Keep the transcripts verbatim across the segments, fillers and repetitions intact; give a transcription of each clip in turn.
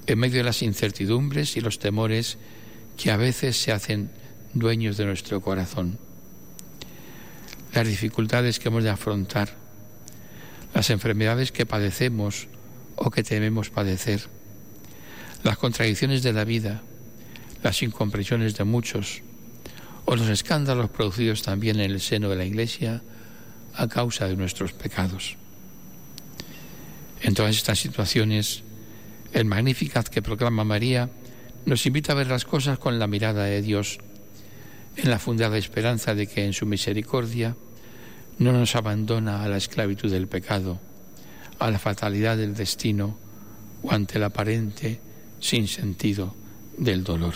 en medio de las incertidumbres y los temores que a veces se hacen dueños de nuestro corazón. Las dificultades que hemos de afrontar, las enfermedades que padecemos o que tememos padecer, las contradicciones de la vida, las incomprensiones de muchos, o los escándalos producidos también en el seno de la Iglesia a causa de nuestros pecados. En todas estas situaciones, el Magnificat que proclama María nos invita a ver las cosas con la mirada de Dios, en la fundada esperanza de que en su misericordia no nos abandona a la esclavitud del pecado, a la fatalidad del destino o ante el aparente sinsentido del dolor.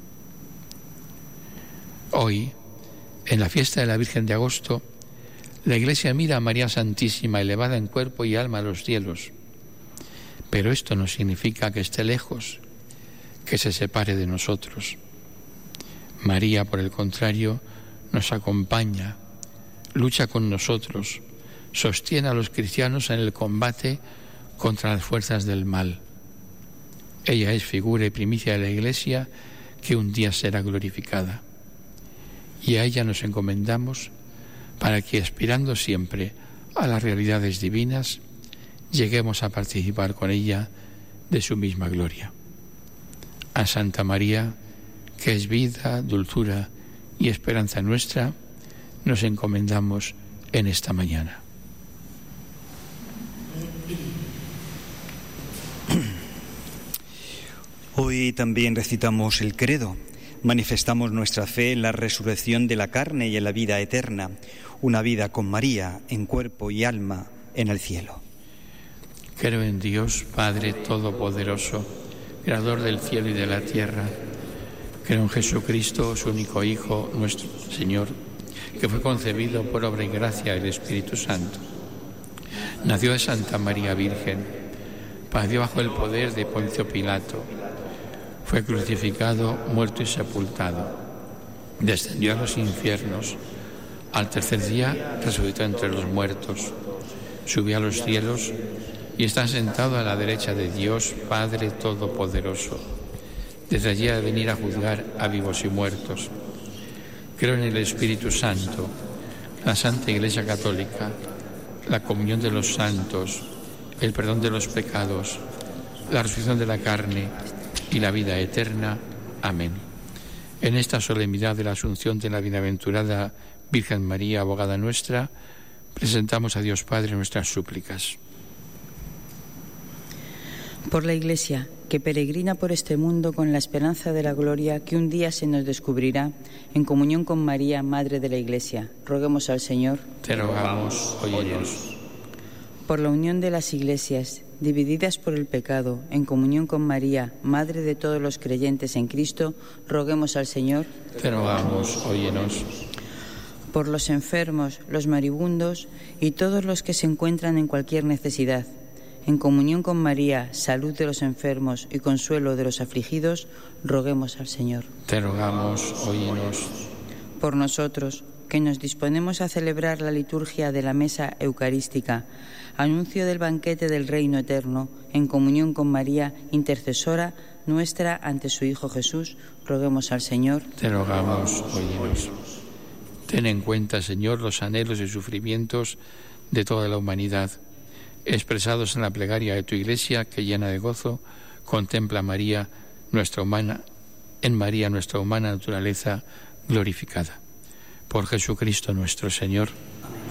Hoy, en la fiesta de la Virgen de Agosto, la Iglesia mira a María Santísima elevada en cuerpo y alma a los cielos, pero esto no significa que esté lejos, que se separe de nosotros. María, por el contrario, nos acompaña, lucha con nosotros, sostiene a los cristianos en el combate contra las fuerzas del mal. Ella es figura y primicia de la Iglesia que un día será glorificada. Y a ella nos encomendamos para que, aspirando siempre a las realidades divinas, lleguemos a participar con ella de su misma gloria. A Santa María, que es vida, dulzura y esperanza nuestra, nos encomendamos en esta mañana. Hoy también recitamos el credo. Manifestamos nuestra fe en la resurrección de la carne y en la vida eterna, una vida con María en cuerpo y alma en el cielo. Creo en Dios, Padre Todopoderoso, Creador del cielo y de la tierra. Creo en Jesucristo, su único Hijo, nuestro Señor, que fue concebido por obra y gracia del Espíritu Santo. Nació de Santa María Virgen, padeció bajo el poder de Poncio Pilato, fue crucificado, muerto y sepultado, descendió a los infiernos, al tercer día resucitó entre los muertos, subió a los cielos y está sentado a la derecha de Dios, Padre Todopoderoso. Desde allí ha de venir a juzgar a vivos y muertos. Creo en el Espíritu Santo, la Santa Iglesia Católica, la comunión de los santos, el perdón de los pecados, la resurrección de la carne y la vida eterna. Amén. En esta solemnidad de la Asunción de la bienaventurada Virgen María, abogada nuestra, presentamos a Dios Padre nuestras súplicas. Por la Iglesia, que peregrina por este mundo con la esperanza de la gloria que un día se nos descubrirá, en comunión con María, Madre de la Iglesia, roguemos al Señor. Te rogamos, óyenos. Por la unión de las iglesias, divididas por el pecado, en comunión con María, Madre de todos los creyentes en Cristo, roguemos al Señor. Te rogamos, óyenos. Por los enfermos, los moribundos y todos los que se encuentran en cualquier necesidad, en comunión con María, salud de los enfermos y consuelo de los afligidos, roguemos al Señor. Te rogamos, óyenos. Por nosotros, que nos disponemos a celebrar la liturgia de la mesa eucarística, anuncio del banquete del reino eterno, en comunión con María, intercesora nuestra ante su Hijo Jesús, roguemos al Señor. Te rogamos, óyenos. Ten en cuenta, Señor, los anhelos y sufrimientos de toda la humanidad, expresados en la plegaria de tu Iglesia, que llena de gozo contempla a María, nuestra humana, en María nuestra humana naturaleza glorificada. Por Jesucristo nuestro Señor. Amén.